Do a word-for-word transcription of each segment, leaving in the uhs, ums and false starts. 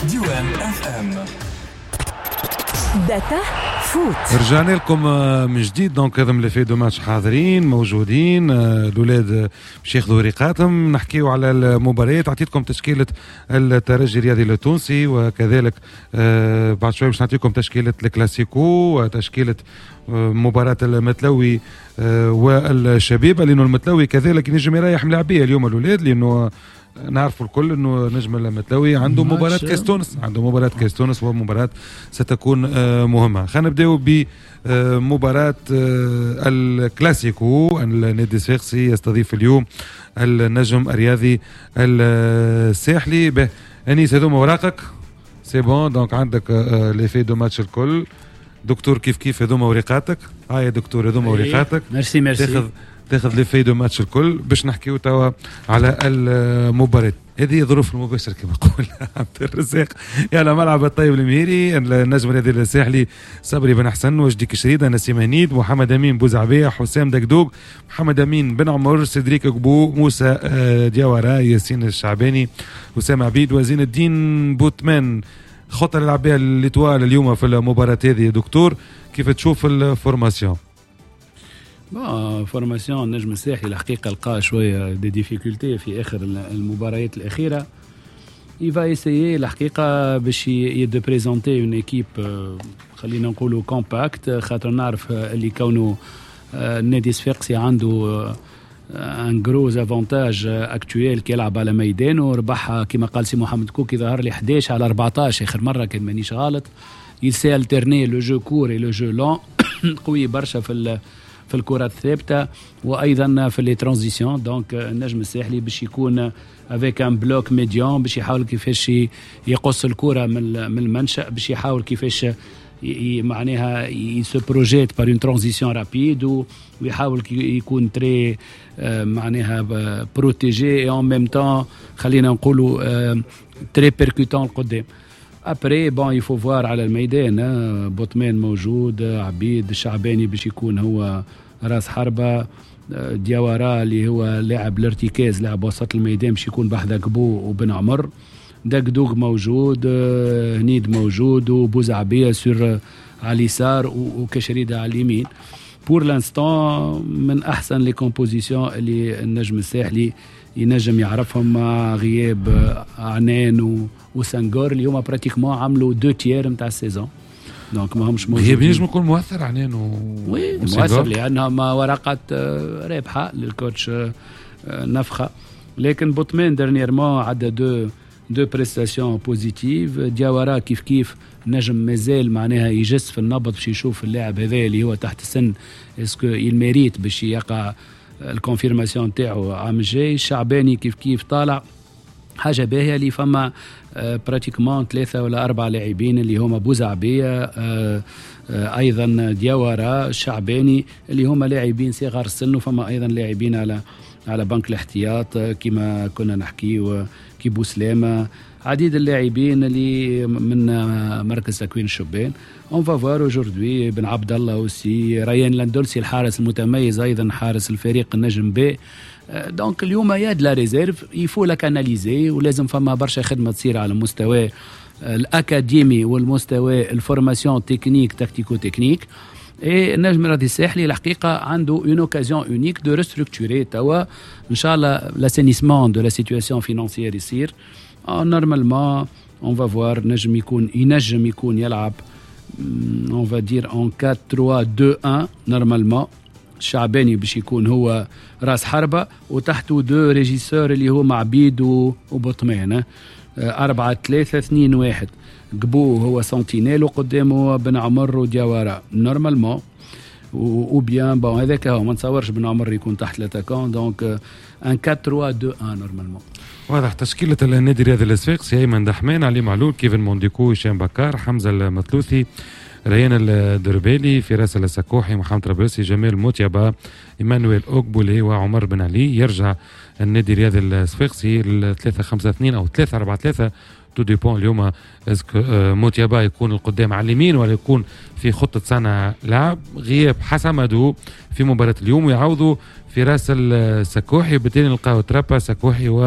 ديوان اف ام داتا فوت. رجعنا لكم من جديد. دونك هذا ملفي دو ماتش حاضرين موجودين، الاولاد باش ياخذوا ورقاتهم. نحكيو على المباريات، عطيتكم تشكيله الترجي الرياضي التونسي، وكذلك بعد شوي باش نعطيكم تشكيله الكلاسيكو وتشكيله مباراة المتلوي والشبيبة، لأنه المتلوي كذلك ينجم يريح ملاعبيه اليوم الأولاد، لأنه نعرفوا الكل انه نجم المتلوي عنده مباراة كاس تونس، عنده مباراة كاس تونس ومباراة ستكون مهمة. خلينا نبداو بمباراة الكلاسيكو. النادي الصفاقسي يستضيف اليوم النجم الرياضي الساحلي. به انيس هذوما اوراقك سي بون، دونك عندك لي في دو ماتش الكل. دكتور كيف كيف هذوما ورقاتك؟ هاي يا دكتور هذوما ورقاتك. ميرسي ميرسي. تاخذ تاخذ لي في دو ماتش الكل باش نحكيو توا على المباراة. هذه ظروف المباشر كما يقول عبد الرزاق. يلا ملعب الطيب المهيري، النجم الرياضي الساحلي صبري بن حسن، وجدي كشريده، نسيم هنيد، محمد امين بوزعبيه، حسام دقدوق، محمد امين بن عمر، سيدريك قبو، موسى دياورا، ياسين الشعباني، وسام عبيد، وزين الدين بوتمان. خطة الألعاب الإطوال اليوم في المباراة هذه يا دكتور، كيف تشوف الفورماسيون؟ با فورماسيون النجم الساحلي الحقيقة لقى شوية دي ديفيكولتي في آخر المباريات الأخيرة. يفا يسيي الحقيقة باش يد بريزونتي اون ايكيب خلينا نقولوا كومباكت، خاطر نعرف اللي كونه النادي الصفاقسي عنده ان جروز افونتاج اكتويل كي يلعب على ميدان، وربحها كما قال سي محمد كوكي ظهر لي احد عشر على أربعطاش اخر مره كان مانيش غلط. يسي الترني لو جو كور اي لو جو لون، قوي برشا في في الكرات الثابته وايضا في لي ترانزيسيون. دونك النجم الساحلي باش يكون افيك ان بلوك ميديان باش يحاول كيفاش يقص الكره من من المنشا، باش يحاول كيفاش معناها يسو بروجيت بار اون ترانزيسيون رابيد، ويحاول يكون تري معناها بروتيجي اي ان ميم طون خلينا نقولوا تري بيركوتون القدام. ابري بون يفو فوار على الميدان، بوتمان موجود، عبيد الشعباني باش يكون هو راس حربة، دياورا اللي هو لاعب الارتكاز لاعب وسط الميدان باش يكون بحذا كبو وبن عمر، دقدوق موجود، هنيد موجود، وبوزعبيه سور على اليسار وكشريده على اليمين. بور لانستون من احسن لي كومبوزيسيون اللي النجم الساحلي ينجم يعرفهم مع غياب عنان وسانغور اللي هما براتيكمون عملوا دو تيير نتاع السيزون، دونك ما همش موجودين. هي بينجم يكون مؤثر عنان و وي مؤثر لانهم ورقه رابحه للكوتش نفخه. لكن بوتمان ديرنييرمون عدى دو دو بريستاسيون بوزيتيف. دياورا كيف كيف نجم مازال معناها يجس في النبض باش يشوف اللاعب هذا اللي هو تحت السن اسكو الميريت باش يقع الكونفيرماسيون تاعو عام الجاي. الشعباني كيف كيف طالع حاجه باهيه اللي فما براتيكمون ثلاثه ولا اربع لاعبين اللي هما بوزعبيه، ايضا دياورا، الشعباني اللي هما لاعبين صغار السن، وفما ايضا لاعبين على على بنك الاحتياط كما كنا نحكي كي بوسلامه، عديد اللاعبين اللي من مركز تكوين الشبان. اون فافوار اوجوردي بن عبد الله اوسي، ريان لاندولسي الحارس المتميز ايضا حارس الفريق النجم بي. دونك اليوم ياد لا ريزيرف يفو لك اناليزي، ولازم فما برشا خدمه تصير على مستوى الاكاديمي والمستوى الفورماسيون تكنيك تكتيكو تكنيك. اي النجم الرياضي الساحلي الحقيقه عنده اون اوكازيون اونيك دو ريستركتوري توا ان شاء الله لاسينيسمون دو لا سيتواسيون فينانسيير يصير نورمالمون. اون فا فوار نجم يكون ينجم يكون يلعب اون فا دير اون أربعة ثلاثة اثنين واحد نورمالمون. الشعباني باش يكون هو راس حربة وتحته دو ريجيسور اللي هو معبيد وبطمان. أربعة ثلاثة اثنين واحد قبو هو سنتينيل وقدامه بن عمر ودياورا نورمالمون، او بيان بون هذاك هو ما نتصورش بن عمر يكون تحت لاتاكون. دونك ان أربعة ثلاثة اثنين واحد نورمالمون. واضح تشكيلة النادي الرياضي الصفاقسي: ايمن دحمان، علي معلول، كيفن مونديكو، هشام بكار، حمزة المثلوثي، ريان الدربالي، فراس السكوحي، محمد رباسي، جمال موتيبا، ايمانويل اوكبولي، وعمر بن علي. يرجع النادي الرياضي الصفاقسي ل ثلاثة خمسة اثنين او ثلاثة أربعة ثلاثة تو ديبون. اليوم اسكو موتيبا يكون القدام على اليمين ولا يكون في خطة صانع لعب. غياب حسمدو في مباراة اليوم ويعوضوا فراس السكوحي، وبالتالي نلقاو ترابا سكوحي و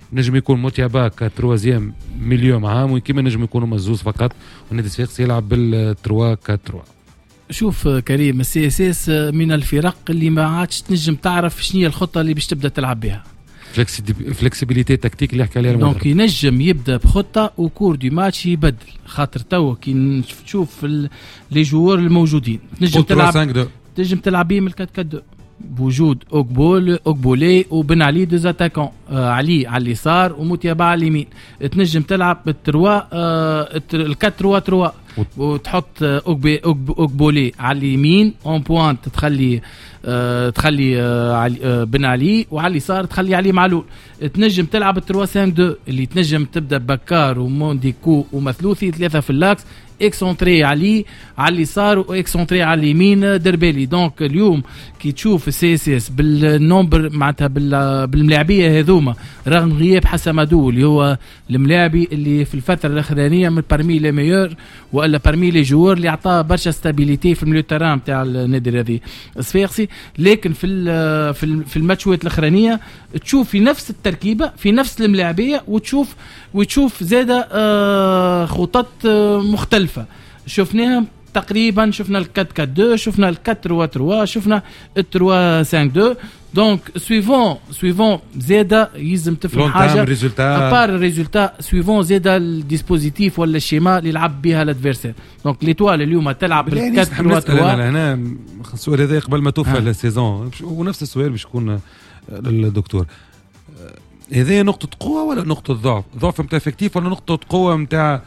نجم يكون موتيابا كتروازيام مليون معاه، وكيما نجم يكونوا مزوز فقط والنادي الصفاقسي يلعب بالتروا كتروا. شوف كريم، السي اس اس من الفرق اللي ما عادش تنجم تعرف شنو هي الخطه اللي باش تبدا تلعب بها. فلكسيبيليتي تكتيك اللي يحكي عليها المدرب. دونك ينجم يبدا بخطه وكور دي ماتش يبدل، خاطر توا كي تشوف لي جوار الموجودين تنجم تلعب تنجم تلعب بهم الكات كات بوجود اوكبول اوكبولي وبن علي دوز اتاكون، آه علي على اليسار وموتيابا على اليمين. تنجم تلعب بالتروا آه الكات تروا تروا وتحط اوكبي اوكبولي على اليمين اون بوانت، تخلي آه تخلي آه آه بن علي، وعلى اليسار تخلي علي معلول. تنجم تلعب التروا خمسة اثنين اللي تنجم تبدا بكار ومونديكو ومثلوثي ثلاثه في اللاكس، اكسونتري علي على اليسار واكسونتري على اليمين دربالي. دونك اليوم كي تشوف السي اس اس بالنومبر معناتها بالملاعبيه هذوما، رغم غياب حسمادو اللي هو الملاعبي اللي في الفتره الاخرانيه من بارمي لي ميور ولا بارمي لي جوور اللي عطاه برشا ستابيليتي في الميليو تيران نتاع النادي الرياضي الصفاقسي. لكن في في في الماتشات الاخرانيه تشوف في نفس التركيبه في نفس الملاعبيه، وتشوف وتشوف زاده آه خطط آه مختلفه شفناها تقريبا. شفنا الكات كات دو، شفنا الكات تروا تروا، شفنا التروا خمسة دو. دونك سويفون سويفون زاده يلزم تفهم حاجه ابار الريزولتا، سويفون زاده الديسبوزيتيف ولا الشيما اللي يلعب بها الادفيرسير. دونك ليتوال اليوم تلعب بالكات تروا تروا. هنا السؤال هذا قبل ما توفى السيزون، ونفس السؤال باش يكون للدكتور، هذه نقطة قوة ولا نقطة ضعف؟ ضعف متاع افكتيف ولا نقطة قوة متاع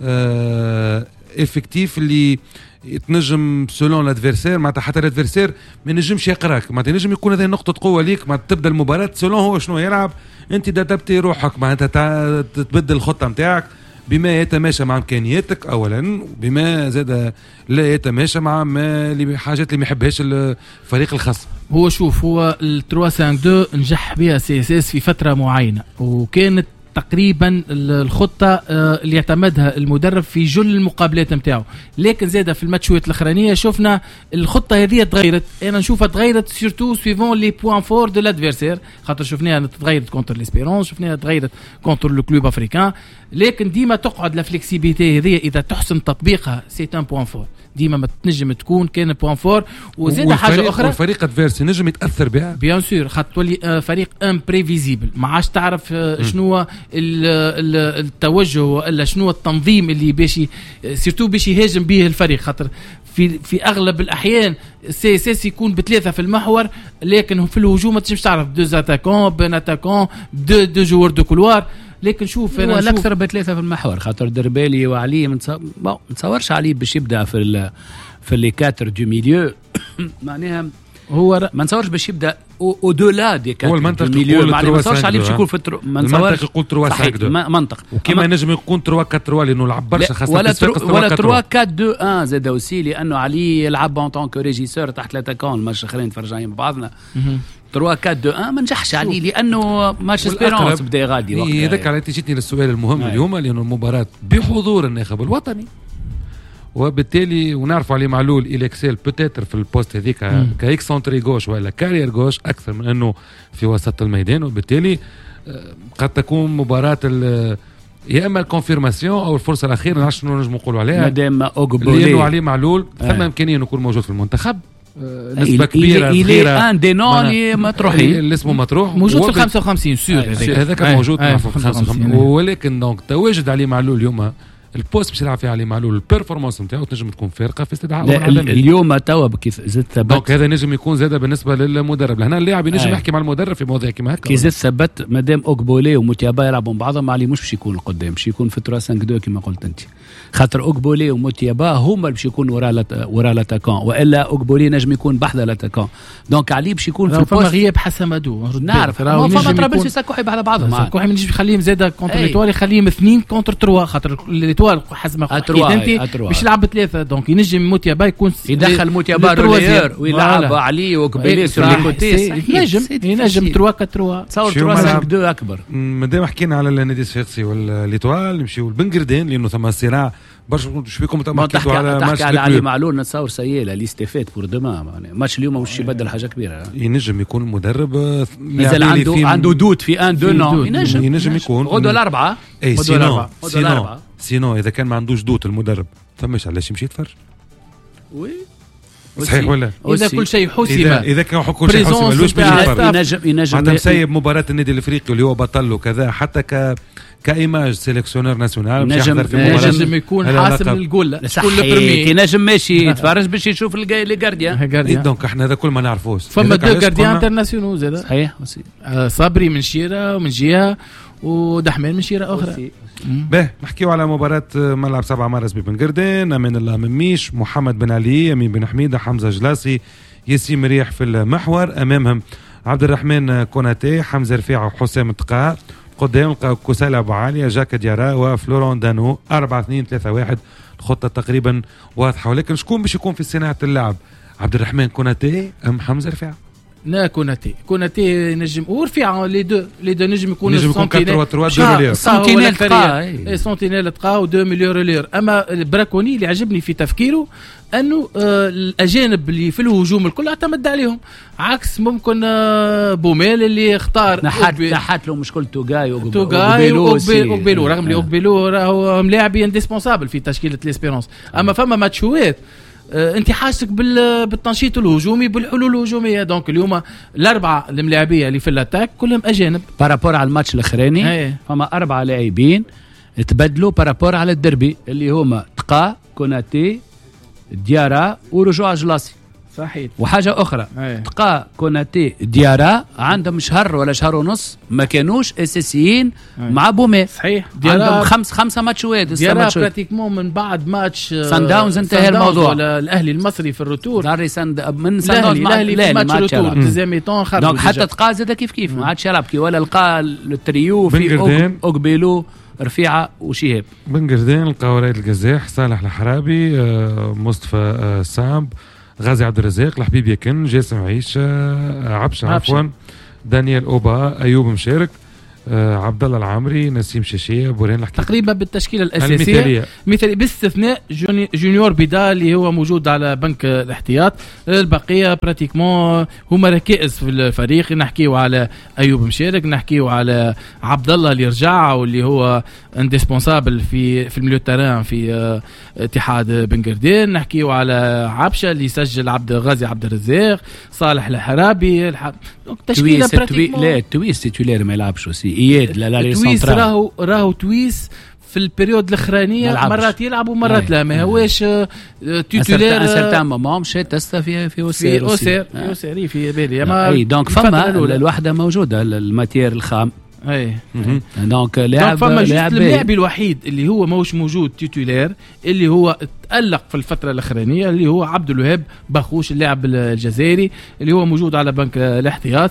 اه افكتيف اللي يتنجم سولون الادفيرسير؟ معناتها حتى الادفيرسير ما ينجمش يقراك، معناتها ينجم يكون هذه نقطة قوة ليك، معناتها تبدا المباراة سولون هو شنو يلعب، انت دادبتي روحك، معناتها تبدل الخطة متاعك بما يتماشى مع امكانياتك اولا، بما زاد لا يتماشى مع ما اللي حاجات اللي ما يحبهاش الفريق الخصم. هو شوف، هو التروا خمسة اثنين نجح بها سي اس اس في فتره معينه، وكانت تقريبا الخطه اللي يعتمدها المدرب في جل المقابلات نتاعو. لكن زاده في الماتشات الاخرانيه شفنا الخطه هذه تغيرت، انا نشوفها تغيرت سورتو سويفون لي بوين فور دو لادفيرسير، خاطر شفناها تغيرت كونتر ليسبيرونس، شفناها تغيرت كونتر لو كلوب افريكان. لكن ديما تقعد لا فليكسيبيتي هذه اذا تحسن تطبيقها سي ان بوين فور، ديما ما تنجم تكون كان بوين فور. وزاد حاجه اخرى، والفريق ادفيرسي نجم يتاثر بها بيان سور، خاطر تولي فريق امبريفيزيبل، ما عادش تعرف شنو التوجه ولا شنو التنظيم اللي باش سيرتو باش يهاجم به الفريق. خاطر في في اغلب الاحيان سي اس اس يكون بثلاثه في المحور، لكن في الهجوم ما تنجمش تعرف دو اتاكون بن اتاكون دو دو جوار دو كولوار. لكن شوف انا الاكثر بثلاثه في المحور، خاطر دربالي وعلي ما نتصورش علي باش يبدا في ال في لي كاتر دو ميليو معناها هو ما نتصورش باش يبدا او دولا دي كاتر دو ميليو، ما نتصورش عليه باش يكون في الترو، ما نتصورش يقول تروا خمسة منطق، وكما ينجم يكون تروا أربعة ثلاثة لانه لعب برشا خاصه ولا ولا تروا أربعة اثنين واحد زاد اوسي، لانه علي يلعب ان طون كو ريجيسور تحت لاتاكون. الماتش الاخرين تفرجين بعضنا تروا أربعة اثنين واحد ما نجحش عليه لانه ماتش اسبيرونس بدا غادي وقت. هذاك على جيتني للسؤال المهم اليوم، لانه المباراه بحضور الناخب الوطني، وبالتالي ونعرف علي معلول إليكسيل بوتيتر في البوست هذيك كاكسونتري غوش ولا كارير غوش اكثر من انه في وسط الميدان، وبالتالي قد تكون مباراه يا اما الكونفيرماسيون او الفرصه الاخيره، نعرف شنو نجم نقولوا عليها، مادام اوغبولي لانه علي معلول ثم امكانيه انه يكون موجود في المنتخب نسبه كبيره الى ان دي نون مطروحين اللي اسمه مطروح موجود في خمسة وخمسين سور، هذاك موجود في خمسة وخمسين. ولكن دونك تواجد علي معلول اليوم البوست باش يلعب فيها علي معلول، البيرفورمانس نتاعو تنجم تكون فارقه في استدعاء اليوم توا كيف زاد ثبت. دونك هذا نجم يكون زاد بالنسبه للمدرب، لهنا اللاعب ينجم يحكي مع المدرب في مواضيع كيما هكا. كي زاد ثبت مادام اوغبولي وموتيابا يلعبوا بعضهم، علي مش باش يكون قدام، باش يكون في تروا خمسة اثنين كما قلت انت، خاطر اوغبولي وموتيابا هما باش يكونوا ورا ورا لاتاكون، والا اوغبولي نجم يكون بحذا لاتاكون. دونك علي باش يكون في البوست غياب حسمادو، نعرف فما طرابلسي ساكوحي بعد بعضهم، ساكوحي ما نجمش يخليهم زاد كونتر ليتوال، يخليهم اثنين كونتر تروا، خاطر اتوال حسب ما حكيت انت باش يلعب ثلاثه دونك ينجم موتيابا يكون يدخل موتيابا رولير ويلعب علي وقبيلي سور لي كوتي ينجم ينجم ثلاثة أربعة تصور ثلاثة خمسة اثنين اكبر. مادام حكينا على النادي الصفاقسي والليتوال نمشيو لبنقردين لانه ثم صراع برشا شو بيكم تحكوا على ماتش على علي معلول نتصور سيئه لي ستيفيت بور دوما ماتش اليوم واش يبدل حاجه كبيره. ينجم يكون مدرب مازال عنده عنده دوت في ان دو نو ينجم ينجم يكون غدوه الاربعه اي سينو سينو سينو اذا كان ما عندوش دوت المدرب فماش علاش يمشي يتفرج. وي صحيح ولا اذا كل شيء حسم اذا, إذا كان كل شيء حسم لوش ينجم ينجم حتى مسيب مباراه النادي الافريقي اللي هو بطل وكذا حتى ك كايماج سيليكسيونير ناسيونال مش يحضر في مباراه نجم يكون حاسم للجول كل برمي كي نجم ماشي يتفرج باش يشوف لي غارديان دونك احنا هذا كل ما نعرفوش فما دو غارديان انترناسيونال زاد صحيح صبري من شيره ومن جهه ودحمان من شيره اخرى. به نحكيو على مباراة ملعب سبعة مارس ببنقردين. أمان الله مميش محمد بن علي أمين بن حميدة حمزة جلاسي ياسين مريح في المحور أمامهم عبد الرحمن كوناتي حمزة رفيعة وحسام التقاء قدام كوسالة أبو عالية جاك ديارا وفلورون دانو أربعة اثنين ثلاثة واحد. الخطة تقريبا واضحة ولكن شكون باش يكون في صناعة اللعب عبد الرحمن كوناتي أم حمزة رفيعة؟ لا كوناتي كوناتي نجم ورفيعة لي دو لي دو نجم يكون نجم يكون أربعة ثلاثة مليار سنتينيل تقا سنتينيل تقا و اثنين مليار لير. اما براكوني اللي عجبني في تفكيره انه آه الاجانب اللي في الهجوم الكل اعتمد عليهم عكس ممكن آه بوميل اللي اختار نحات نحات له مشكل توغاي توغاي وبيلو رغم اللي اوبيلو راهو ملاعب انديسبونسابل في تشكيله ليسبيرونس. اما فما ماتشوات آه انت حاسك بالتنشيط الهجومي بالحلول الهجوميه. دونك اليوم الاربعه الملاعبيه اللي في الاتاك كلهم اجانب بارابور على الماتش الاخراني. فما اربعه لاعبين تبدلوا بارابور على الدربي اللي هما تقا كوناتي ديارا ورجوع جلاسي. صحيح. وحاجه اخرى تقا كوناتي ديارا عندهم شهر ولا شهر ونص ما كانوش اساسيين مع بومي. صحيح. عندهم خمس خمسه ماتشات ديارا براتيكمون من بعد ماتش سان داونز انتهى الموضوع. الاهلي المصري في الروتور داري ساند من سان داونز مع الاهلي ماتش الروتور تزامي طون خرج. دونك حتى تقا زاد كيف كيف ما عادش يلعب كي ولا لقى التريو في اوغبيلو رفيعة وشهاب. بنقردين لقاو رايد القزاح صالح الحرابي آه مصطفى آه سامب غازي عبد الرزاق الحبيب يكن جاسم عيش آه عبش عفوا دانيال اوبا ايوب مشارك آه عبد الله العامري نسيم شاشيه بورين الحكي تقريبا بالتشكيله الاساسيه مثل باستثناء جوني جونيور بيدا اللي هو موجود على بنك الاحتياط. البقيه براتيكمون هما ركائز في الفريق. نحكيو على ايوب مشارك نحكيو على عبد الله اللي رجع واللي هو انديسبونسابل في في الميليو تيران في اه اتحاد بنقردين. نحكيو على عبشه اللي سجل عبد غازي عبد الرزاق صالح الحرابي الح... تشكيله براتيكمون لا تويس تيتولير ما يلعبش وسي اياد لا لا تويس راهو راهو تويس في البريود الاخرانيه مرات يلعب ومرات لا ما هواش تيتولير سيرتان مومون مشى تستا في في اوسير في اوسير في اوسير في بالي اما اي دونك فما الوحده موجوده الماتير الخام. اي دونك لاعب فما لاعب اللاعب الوحيد اللي هو ماهوش موجود تيتولير اللي هو تألق في الفترة الأخرانية اللي هو عبد الوهاب باخوش اللاعب الجزائري اللي هو موجود على بنك الاحتياط.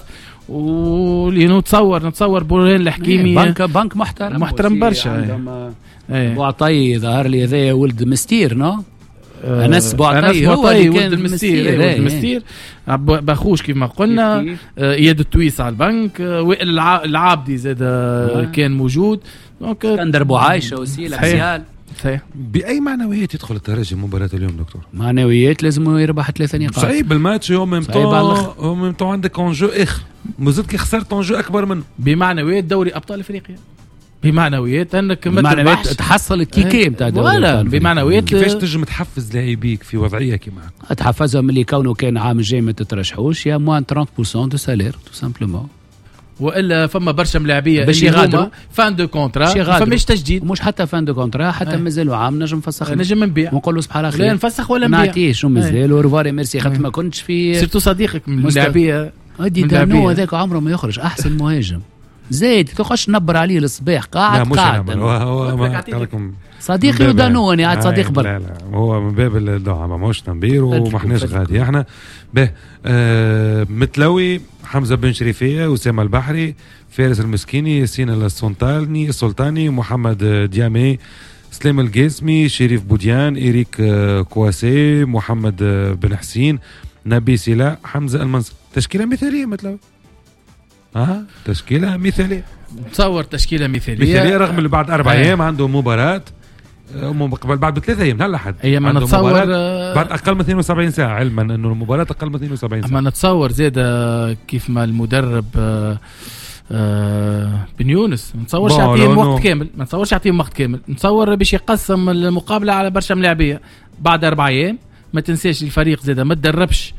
واللي نتصور نتصور بورين الحكيمي بنك بنك محترم محترم برشا. بوعطي ظهر لي هذا ولد مستير نو انس بوعطي هو اللي كان المستير ولد المستير باخوش كيف ما قلنا اياد التويس على البنك وائل العابدي زاد كان موجود. دونك اسكندر بوعايشه وسي الاكسيال. صحيح. باي معنويات يدخل الترجي مباراه اليوم دكتور؟ معنويات لازم يربح ثلاثه نقاط. صعيب الماتش يوم يوم يوم عندك انجو اخ مازلت كي خسرت انجو اكبر منه. بمعنويات دوري ابطال افريقيا بمعنويات انك ما بمعنويات تحصل الكيكي نتاع دوري بمعنويات كيفاش تنجم تحفز لاعبيك في وضعيه كيما هكا؟ تحفزهم اللي كونه كان عام الجاي ما تترشحوش يا موان ثلاثين بالمئة دو سالير تو سامبلومون. والا فما برشا ملاعبيه باش يغادروا فان دو كونترا فماش تجديد مش حتى فان دو كونترا حتى مازالوا عام نجم نفسخ نجم نبيع ونقول له صباح الخير لا نفسخ ولا نبيع نعطيه شو مازال ورفاري ميرسي خاطر ما كنتش في سيرتو صديقك من اللاعبيه ودي دانو هذاك عمره ما يخرج احسن مهاجم زايد تخش نبر عليه الصباح قاعد قاعد هو هو صديقي دانو انا قاعد صديق بر لا لا هو من باب الدعم ماهوش تنبير وما احناش غادي احنا به آه متلوي حمزه بن شريفيه اسامه البحري فارس المسكيني ياسين السلطاني السلطاني محمد ديامي سليم القاسمي، شريف بوديان، إريك كواسي، محمد بن حسين، نبي سلاء، حمزة المنصر. تشكيلة مثالية مثلا اه تشكيلة مثالية، تصور تشكيلة مثالية مثالية رغم اللي بعد أربع أيام عنده مباراة قبل بعد بثلاثة أيام هلا حد هي ما نتصور بعد أقل من اثنين وسبعين ساعة، علما أنه المباراة أقل من اثنين وسبعين ساعة. ما نتصور زيادة كيف ما المدرب آه آه بن يونس ما نتصورش يعطيهم وقت كامل، ما نتصورش يعطيهم وقت كامل، نتصور باش يقسم المقابلة على برشا ملاعبية بعد أربع أيام. ما تنساش الفريق زيادة ما تدربش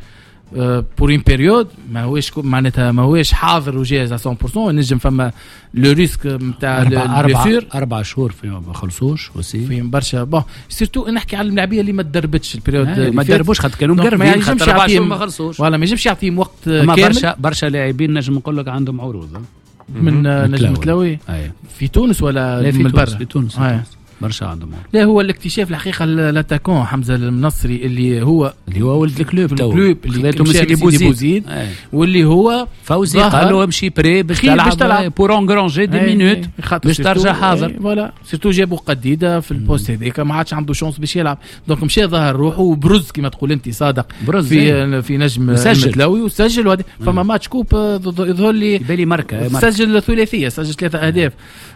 بورين بيريود، ما هوش معناتها ما هوش حاضر وجاهز على مية بالمية. نجم فما لو ريسك نتاع أربع أربع شهور فيهم ما خلصوش وسي فيهم برشا. بون سيرتو نحكي على الملاعبيه اللي ما تدربش البيريود ما تدربوش خاطر كانوا مقربين خاطر أربع شهور ما خلصوش ولا ما يجمش يعطيهم وقت كامل. برشا برشا لاعبين نجم نقول لك عندهم عروض من نجم تلاوي في تونس ولا من برا في تونس برشا عندهم. لا هو الاكتشاف الحقيقه لاتاكون حمزه المنصري اللي هو اللي هو ولد الكلوب تو اللي مشى بوزيد واللي هو فوزي قال له امشي بري باش تلعب بور انغرانجي دي مينوت باش ترجع حاضر. فوالا سيرتو جابوا قديده في البوست هذاك ما عادش عنده شانس باش يلعب، دونك مشى ظهر روحه وبرز كما تقول انت صادق في في نجم المتلاوي وسجل. وهذا فما ماتش كوب يظهر لي بالي ماركه سجل ثلاثيه، سجل ثلاثه اهداف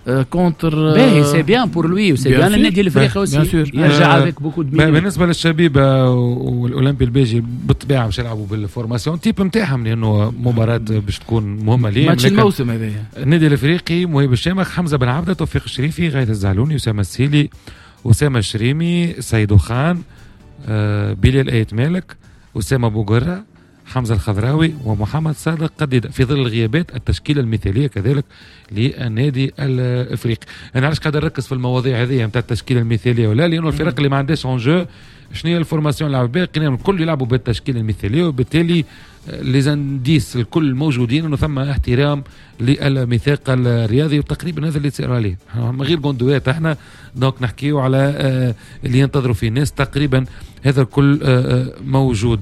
كونتر باهي. سي بيان بور لوي سي بيان النادي الافريقي aussi يرجع avec beaucoup de minutes. بالنسبه للشبيبه والاولمبي البيجي بالطبيعه باش يلعبوا بالفورماسيون تيب نتاعهم لانه مباراه باش تكون مهمه ليه ماتش الموسم هذا. النادي الافريقي مهيب الشامخ، حمزه بن عبده، توفيق الشريفي، غاية الزعلوني، اسامه السيلي، اسامه الشريمي، سيدو خان، آه بلال ايت مالك، اسامه بوغرة، حمزة الخضراوي، ومحمد صادق قديدة. في ظل الغيابات التشكيلة المثالية كذلك للنادي الافريقي. انا علاش قاعد نركز في المواضيع هذه نتاع التشكيلة المثالية ولا لانه الفرق اللي ما عندهاش اونجو شنو هي الفورماسيون اللي عباها قلنا الكل يلعبوا بالتشكيلة المثالية، وبالتالي ليزانديس الكل موجودين انه ثم احترام للميثاق الرياضي، وتقريبا هذا اللي تصير عليه من غير جوندوات. احنا دونك نحكيو على اللي ينتظروا فيه الناس، تقريبا هذا الكل موجود.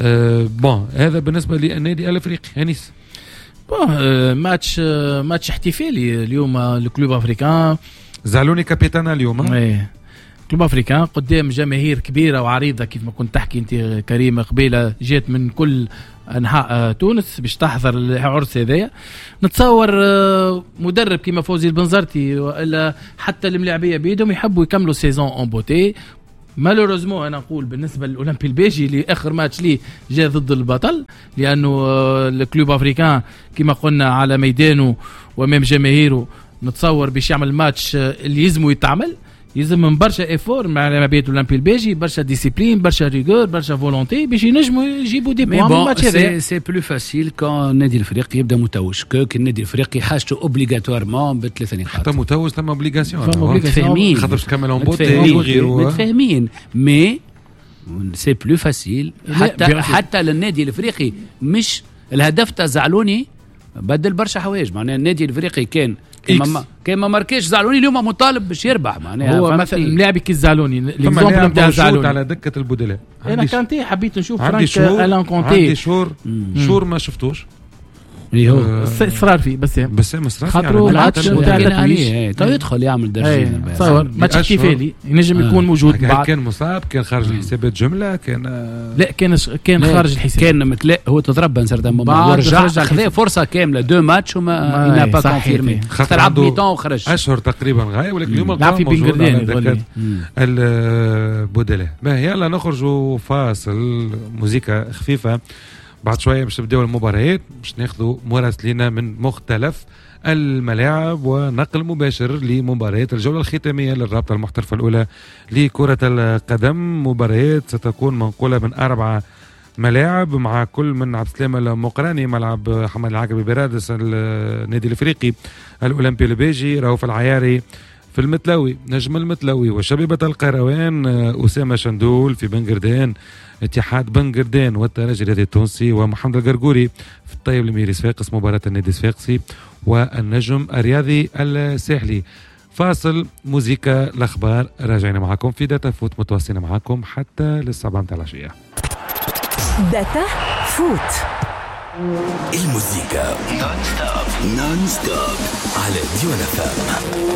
أه بون هذا بالنسبه للنادي الافريقي. انيس بون أه ماتش أه ماتش احتفالي اليوم. الكلوب افريكان زعلوني كابيتانا اليوم. ايه كلوب افريكان قدام جماهير كبيره وعريضه كيف ما كنت تحكي انت كريم قبيله، جات من كل انحاء تونس باش تحضر العرس هذايا. نتصور مدرب كيما فوزي البنزرتي والا حتى الملاعبيه بيدهم يحبوا يكملوا سيزون اون بوتي. مالوريزمون انا نقول بالنسبه للاولمبي البيجي اللي اخر ماتش ليه جاء ضد البطل، لانه الكلوب افريكان كما قلنا على ميدانه وامام جماهيره نتصور باش يعمل ماتش اللي يلزمه يتعمل، يلزم من برشا ايفور مع بيت الاولمبي البيجي، برشا ديسيبلين، برشا ريغور، برشا فولونتي باش ينجموا يجيبوا دي بوان من الماتش هذا. سي بلو فاسيل كون النادي الافريقي يبدا متوج، كو النادي الافريقي حاجته اوبليغاتوارمون بثلاثه نقاط. حتى متوج ثم اوبليغاسيون متفاهمين خاطر تكمل اون بوتي وغيره متفاهمين. مي سي بلو فاسيل حتى حتى للنادي الافريقي مش الهدف تاع زعلوني بدل برشا حوايج. معناها النادي الافريقي كان كما كان ما ماركاش زعلوني اليوم مطالب باش يربح. معناها هو مثلا لاعب كي زعلوني الاكزامبل نتاع زعلوني على دكه البدلاء. انا كانتي حبيت نشوف فرانك الان كونتي عندي شهور شهور ما شفتوش اللي هو اصرار فيه بسام بسام اصرار خاطر الماتش نتاع التتويج تو يدخل يعمل درجين. تصور ماتش احتفالي ينجم يكون موجود بعد. كان مصاب، كان خارج الحسابات جمله، كان لا كان كان خارج الحساب، كان متلا هو تضرب سرطان مومون ورجع خذ فرصه كامله دو ماتش وما ينا با كونفيرمي لعب ميتون وخرج اشهر تقريبا غايب، ولكن اليوم لعب في بنغردان البدلاء. يلا نخرجوا فاصل موزيكا خفيفه، بعد شوية باش نبداو المباريات باش ناخذوا مراسلين من مختلف الملاعب ونقل مباشر لمباريات الجولة الختامية للرابطة المحترفة الأولى لكرة القدم. مباريات ستكون منقولة من أربعة ملاعب مع كل من عبد السلام المقراني ملعب حمد العقبي برادس النادي الافريقي، الاولمبي البيجي، رؤوف العياري في المتلاوي، نجم المتلاوي، وشبيبة القيروان أسامة شندول في بنغردان، اتحاد بنغردان والترجي الرياضي التونسي، ومحمد القرقوري في الطيب الميري صفاقس مباراة النادي الصفاقسي والنجم الرياضي الساحلي. فاصل موزيكا الأخبار، راجعين معكم في داتا فوت، متواصلين معكم حتى للسبعة متاع العشية. داتا فوت، الموسيقى نون ستوب نون ستوب على ديوان اف ام.